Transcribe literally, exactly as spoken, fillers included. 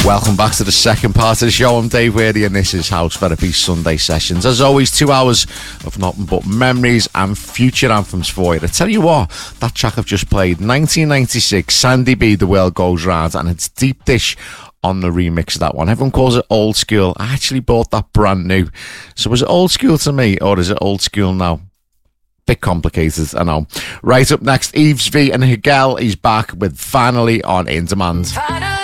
Welcome back to the second part of the show. I'm Dave Weary and this is House Therapy Sunday Sessions. As always, two hours of nothing but memories and future anthems for you. I tell you what, that track I've just played, nineteen ninety-six, Sandy B, The World Goes Round, and it's Deep Dish on the remix of that one. Everyone calls it old school. I actually bought that brand new. So is it old school to me or is it old school now? Bit complicated, I know. Right up next, Eves V and Higel. He's back with Finally on In Demand.